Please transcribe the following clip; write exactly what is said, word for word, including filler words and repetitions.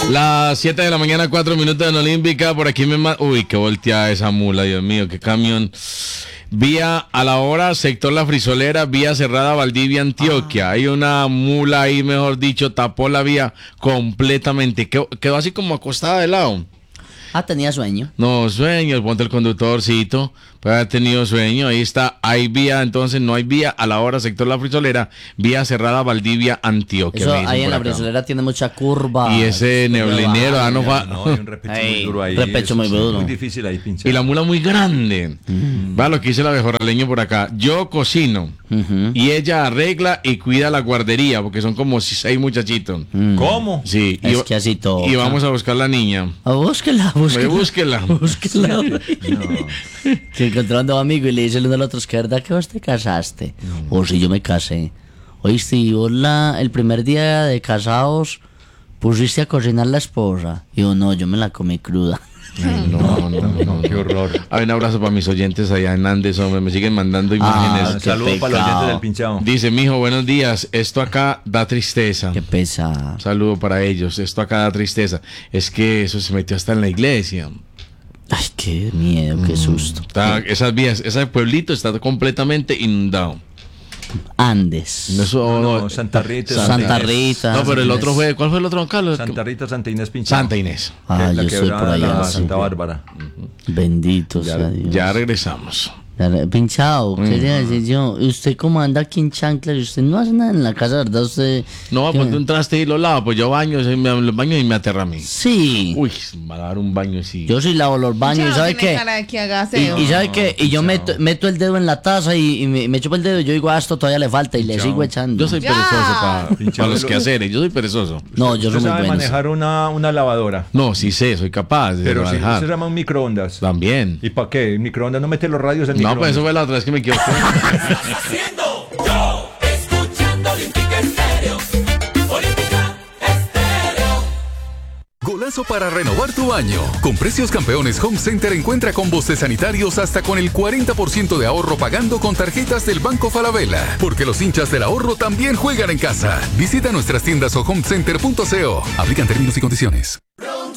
Las siete de la mañana, cuatro minutos en Olímpica. Por aquí me... Ma- Uy, qué volteada esa mula, Dios mío, qué camión. Vía a la hora, sector La Frisolera, vía cerrada Valdivia, Antioquia. Ah. Hay una mula ahí, mejor dicho, tapó la vía completamente. Quedó, quedó así como acostada de lado. Ah, tenía sueño. No, sueño, ponte el conductorcito. Puede haber tenido sueño. Ahí está, hay vía, entonces no hay vía a la hora, sector La Frisolera, vía cerrada Valdivia, Antioquia. Eso ahí en La Frisolera tiene mucha curva. Y ese neolinero, ah, no va. No, hay un repecho Ay, muy duro ahí. repecho muy es duro. muy difícil ahí pinchar. Y la mula muy grande. Mm. Va lo que dice la mejoraleño por acá. Yo cocino uh-huh. y ella arregla y cuida la guardería, porque son como seis muchachitos. Mm. ¿Cómo? Sí. Es y, que así todo. Y vamos a buscar la niña. A búsquela, búsquela. Búsquela. Búsquela. No. Que encontrando a un amigo y le dice el uno al otro, ¿es que verdad que vos te casaste? No. O si yo me casé. Oíste, y vos la, el primer día de casados pusiste a cocinar la esposa. Y yo, no, yo me la comí cruda. Ay, no, no, no, no, no, qué horror. Hay un abrazo para mis oyentes allá en Andes, hombre, me siguen mandando imágenes. Ah, saludos para los oyentes del pinchado. Dice, mijo, buenos días, esto acá da tristeza. Qué pesa. Un saludo para ellos, esto acá da tristeza. Es que eso se metió hasta en la iglesia. Ay, qué miedo, qué susto. Está, esas vías, ese pueblito está completamente inundado. Andes. Eso, no, no, Santa Rita. Santa Rita. No, pero el otro fue, ¿cuál fue el otro, Carlos? Santa Rita, Santa Inés Pinchado. Santa Inés. Ah, yo soy por allá. Sí. Santa Bárbara. Bendito ya, sea Dios. Ya regresamos. Pinchado, quería decir yo, usted como anda aquí en chanclas y usted no hace nada en la casa, ¿verdad? Usted no, pues un traste y lo lavo, pues yo baño, me baño y me aterra a mí. Sí. Uy, me va a dar un baño así. Yo sí lavo los baños, ¿y sabe qué? Y, y sabe qué, y yo meto, meto el dedo en la taza y, y me, me chupo el dedo y yo digo, ah, esto todavía le falta y le sigo echando. Yo soy ya. perezoso para pa los quehaceres, yo soy perezoso. No, yo soy muy sabe bueno. manejar una, una lavadora? No, sí sé, soy capaz de Pero manejar. Pero se llama un microondas. También. ¿Y para qué? ¿El microondas no mete los radios en el no, microondas? No, pues eso fue la otra vez que me equivoqué. Haciendo yo, escuchando Olímpica Estéreo. Olímpica Estéreo. Golazo para renovar tu año. Con precios campeones Home Center encuentra combos de sanitarios hasta con el cuarenta por ciento de ahorro pagando con tarjetas del Banco Falabella. Porque los hinchas del ahorro también juegan en casa. Visita nuestras tiendas o homecenter punto co. Aplican términos y condiciones.